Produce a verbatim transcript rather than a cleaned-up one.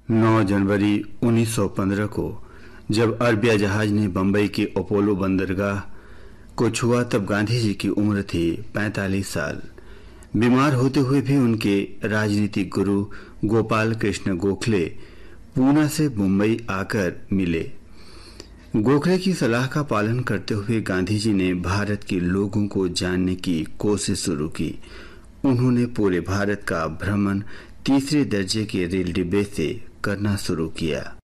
नौ जनवरी उन्नीस सौ पंद्रह को जब अरबिया जहाज ने बंबई के अपोलो बंदरगाह को छुआ तब गांधी जी की उम्र थी पैंतालीस साल। बीमार होते हुए भी उनके राजनीतिक गुरु गोपाल कृष्ण गोखले पूना से मुंबई आकर मिले। गोखले की सलाह का पालन करते हुए गांधी जी ने भारत के लोगों को जानने की कोशिश शुरू की। उन्होंने पूरे भारत का भ्रमण तीसरे दर्जे के रेल डिब्बे से करना शुरू किया।